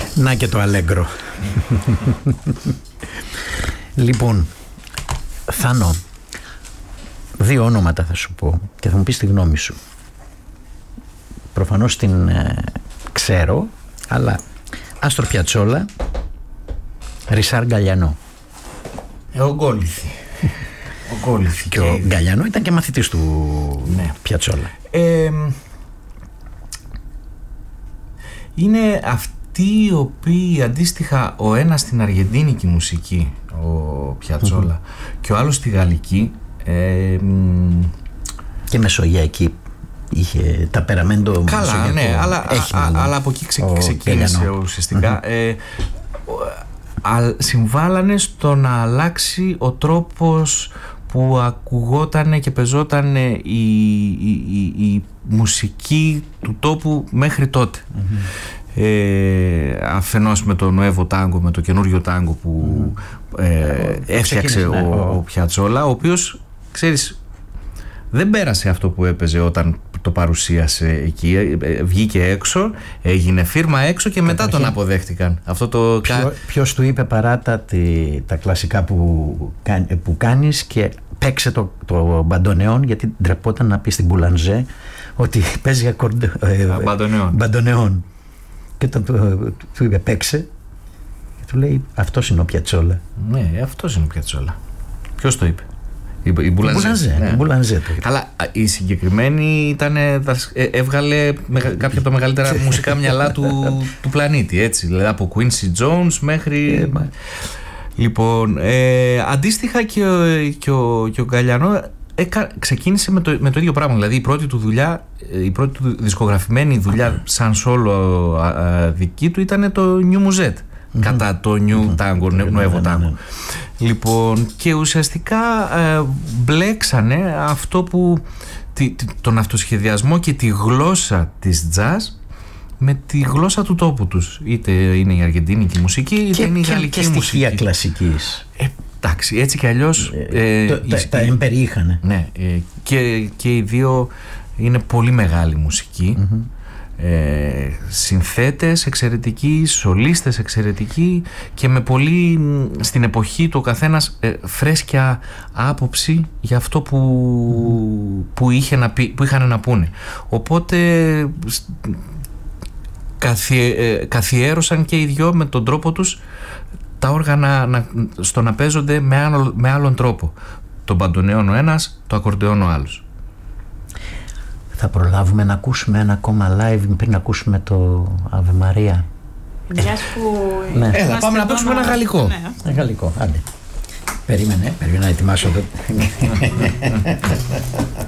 Να και το αλέγκρο. Λοιπόν, Θάνο, 2 ονόματα θα σου πω και θα μου πεις τη γνώμη σου. Προφανώς την ξέρω, αλλά Άστρο Πιατσόλα, Ρισάρ Γκαλιανό. Ο Γκόλιθι. Και ο Γκαλιανό ήταν και μαθητής του, ναι, Πιατσόλα. Είναι αυτοί οι οποίοι αντίστοιχα ο ένας στην αργεντίνικη μουσική, ο Πιατσόλα, και ο άλλος στη γαλλική, και μεσογειακή είχε τα περαμέντο. Καλά, ναι, αλλά από εκεί ξεκίνησε ουσιαστικά. Συμβάλανε στο να αλλάξει ο τρόπος που ακουγότανε και πεζότανε η μουσική του τόπου μέχρι τότε. Αφενός με το Nuevo Tango, με το καινούριο τάγκο που έφτιαξε ο Πιατσόλα, ο οποίος, ξέρεις, δεν πέρασε αυτό που έπαιζε όταν το παρουσίασε εκεί. Βγήκε έξω, έγινε φίρμα έξω και μετά τον αποδέχτηκαν. Αυτό το ποιος του είπε παράτα τα κλασικά που κάνεις και παίξε το μπαντονεόν, γιατί ντρεπόταν να πει στην Μπουλανζέ ότι παίζει μπαντονεόν. Και όταν του είπε παίξε, και του λέει αυτός είναι ο Πιατσόλα. Ναι, αυτός είναι ο Πιατσόλα. Ποιος το είπε? Η Μπουλανζέ. Αλλά η συγκεκριμένη έβγαλε κάποια από τα μεγαλύτερα μουσικά μυαλά του πλανήτη, έτσι, δηλαδή από Quincy Jones μέχρι... Λοιπόν, αντίστοιχα και ο Γκαλιανό ξεκίνησε με το ίδιο πράγμα. Δηλαδή η πρώτη του δουλειά, η πρώτη του δισκογραφημένη δουλειά σαν σόλο δική του ήταν το New Musette, κατά το New Tango, Nuevo Tango. Λοιπόν, και ουσιαστικά μπλέξανε αυτό που τον αυτοσχεδιασμό και τη γλώσσα της jazz με τη γλώσσα του τόπου τους. Είτε είναι η αργεντίνικη μουσική, είτε είναι η γαλλική μουσική. Και στοιχεία κλασικής. Εντάξει, έτσι κι αλλιώς τα εμπεριείχανε. Ναι, και οι δύο είναι πολύ μεγάλη μουσική. Συνθέτες εξαιρετικοί, σολίστες εξαιρετικοί και με πολύ στην εποχή του ο καθένας φρέσκια άποψη για αυτό που είχαν να πούνε. Οπότε καθιέρωσαν και οι δυο με τον τρόπο τους τα όργανα στο να παίζονται με άλλον τρόπο. Το μπαντονεόν ο ένας, το ακορντεόν ο άλλος. Θα προλάβουμε να ακούσουμε ένα ακόμα live πριν ακούσουμε το Αβε Μαρία? Μιας που... Ναι. Έλα, πάμε να παίξουμε ένα γαλλικό. Ένα γαλλικό, άντε. Περίμενε να ετοιμάσω το...